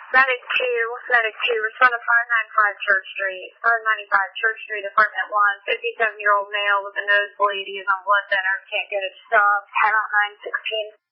Medic 2, respond to 595 Church Street, 595 Church Street, apartment 1, 57-year-old male with a nosebleed. He is on blood thinner, can't get it stopped. Head out 916.